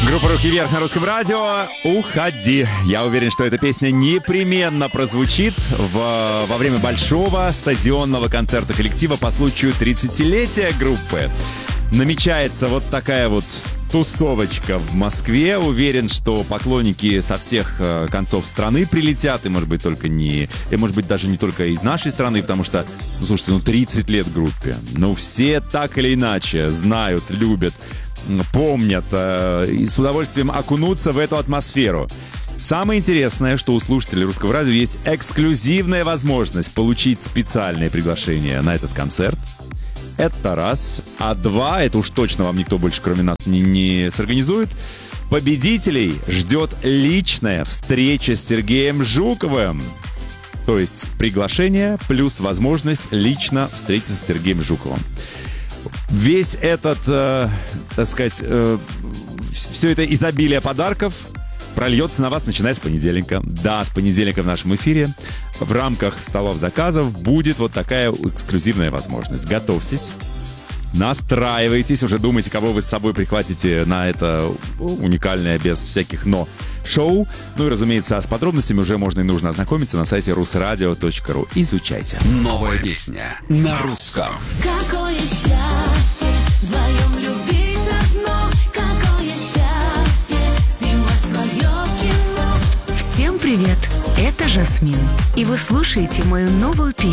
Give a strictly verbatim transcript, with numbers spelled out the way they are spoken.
Группа «Руки вверх» на Русском радио. «Уходи». Я уверен, что эта песня непременно прозвучит в, во время большого стадионного концерта коллектива по случаю тридцатилетия группы. Намечается вот такая вот тусовочка в Москве. Уверен, что поклонники со всех э, концов страны прилетят. И, может быть, только не... И, может быть, даже не только из нашей страны, потому что, ну, слушайте, ну, тридцать лет группе. Ну, все так или иначе знают, любят, помнят э, и с удовольствием окунутся в эту атмосферу. Самое интересное, что у слушателей Русского радио есть эксклюзивная возможность получить специальное приглашение на этот концерт. Это раз. А два, это уж точно вам никто больше, кроме нас, не, не сорганизует. Победителей ждет личная встреча с Сергеем Жуковым. То есть приглашение плюс возможность лично встретиться с Сергеем Жуковым. Весь этот, э, так сказать, э, все это изобилие подарков прольется на вас, начиная с понедельника. Да, с понедельника в нашем эфире в рамках столов заказов будет вот такая эксклюзивная возможность. Готовьтесь, настраивайтесь, уже думайте, кого вы с собой прихватите на это уникальное, без всяких «но» шоу. Ну и, разумеется, с подробностями уже можно и нужно ознакомиться на сайте русрадио точка ру. Изучайте. Новая песня на русском. Какое счастье вдвоем любить одно, какое счастье снимать свое кино. Всем привет, это Жасмин, и вы слушаете мою новую песню.